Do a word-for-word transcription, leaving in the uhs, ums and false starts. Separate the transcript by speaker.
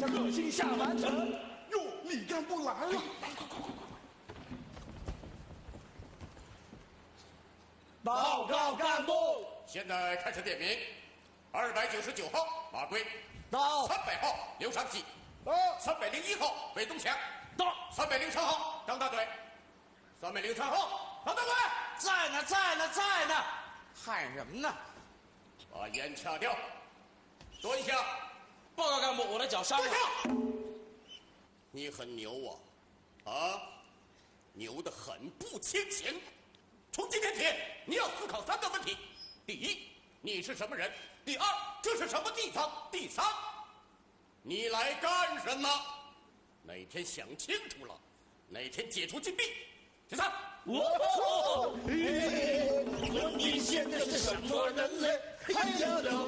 Speaker 1: 各星下凡尘。
Speaker 2: 哟，李干部来了！
Speaker 1: 报告干部，
Speaker 3: 现在开始点名。二百九十九号马贵，
Speaker 1: 到；
Speaker 3: 三百号刘长喜，
Speaker 1: 到；
Speaker 3: 三百零一号韦东强，
Speaker 1: 到；
Speaker 3: 三百零三号张大嘴，三百零三号张大嘴，
Speaker 1: 在呢，在呢，在呢，喊什么呢？
Speaker 3: 把烟掐掉，蹲下。
Speaker 1: 报告干部，我的脚伤了。
Speaker 3: 蹲下。你很牛啊，啊，牛得很不清闲。从今天起，你要思考三个问题：第一，你是什么人？第二，这是什么地方？第三，你来干什么？哪天想清楚了，哪天解除禁闭。第三，
Speaker 1: 哦，你现在是什么人类？哎呀！